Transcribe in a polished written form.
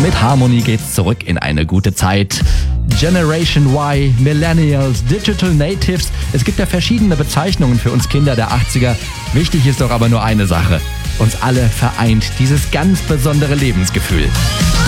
Mit Harmony geht's zurück in eine gute Zeit. Generation Y, Millennials, Digital Natives. Es gibt ja verschiedene Bezeichnungen für uns Kinder der 80er. Wichtig ist doch aber nur eine Sache. Uns alle vereint dieses ganz besondere Lebensgefühl.